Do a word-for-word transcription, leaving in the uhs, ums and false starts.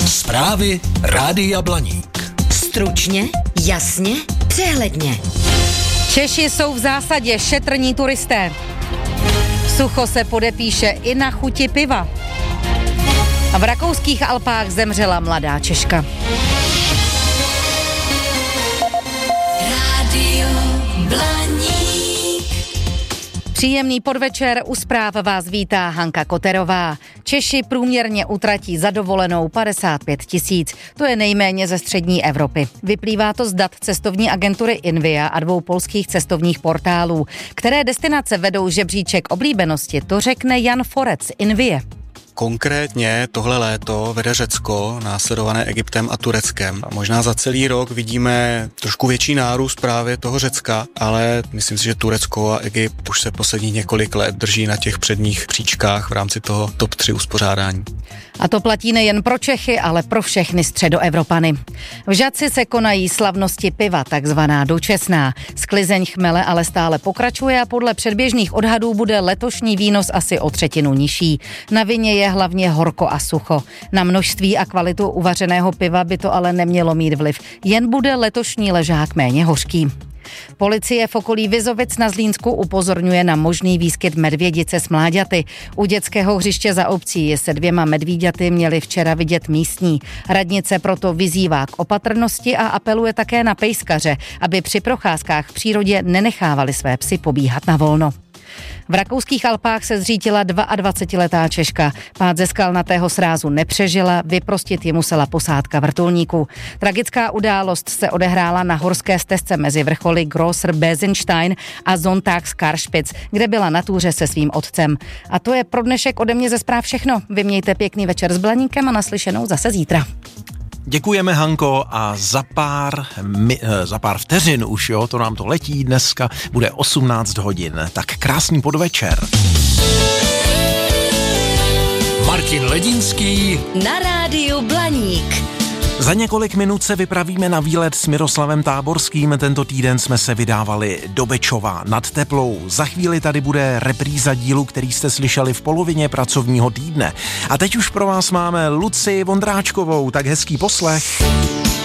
Zprávy Rádia Blaník. Stručně, jasně, přehledně. Češi jsou v zásadě šetrní turisté. Sucho se podepíše i na chuti piva. A v rakouských Alpách zemřela mladá Češka. Rádio Blaník. Příjemný podvečer, u zpráv vás vítá Hanka Koterová. Češi průměrně utratí za dovolenou padesát pět tisíc, to je nejméně ze střední Evropy. Vyplývá to z dat cestovní agentury Invia a dvou polských cestovních portálů. Které destinace vedou žebříček oblíbenosti, to řekne Jan Forec z Invie. Konkrétně tohle léto vede Řecko, následované Egyptem a Tureckem. A možná za celý rok vidíme trošku větší nárůst právě toho Řecka, ale myslím si, že Turecko a Egypt už se posledních několik let drží na těch předních příčkách v rámci toho top tři uspořádání. A to platí nejen pro Čechy, ale pro všechny středoevropany. V Žatci se konají slavnosti piva, takzvaná dočesná. Sklizeň chmele ale stále pokračuje a podle předběžných odhadů bude letošní výnos asi o třetinu nižší. Na vině je hlavně horko a sucho. Na množství a kvalitu uvařeného piva by to ale nemělo mít vliv. Jen bude letošní ležák méně hořký. Policie v okolí Vizovic na Zlínsku upozorňuje na možný výskyt medvědice s mláďaty. U dětského hřiště za obcí se dvěma medvíďaty měli včera vidět místní. Radnice proto vyzývá k opatrnosti a apeluje také na pejskaře, aby při procházkách v přírodě nenechávali své psy pobíhat na volno. V rakouských Alpách se zřítila dvaadvacetiletá Češka. Pád ze skalnatého srázu nepřežila, vyprostit ji musela posádka vrtulníků. Tragická událost se odehrála na horské stezce mezi vrcholy Grosser Besenstein a Sonntagskarspitz, kde byla na túře se svým otcem. A to je pro dnešek ode mě ze zpráv všechno. Vy mějte pěkný večer s Blaníkem a naslyšenou zase zítra. Děkujeme, Hanko, a za pár, mi, za pár vteřin už, jo, to nám to letí dneska, bude osmnáct hodin, tak krásný podvečer. Martin Ledínský Na rádiu Blaník. Za několik minut se vypravíme na výlet s Miroslavem Táborským. Tento týden jsme se vydávali do Bečova nad Teplou. Za chvíli tady bude repríza dílu, který jste slyšeli v polovině pracovního týdne. A teď už pro vás máme Luci Vondráčkovou, tak hezký poslech.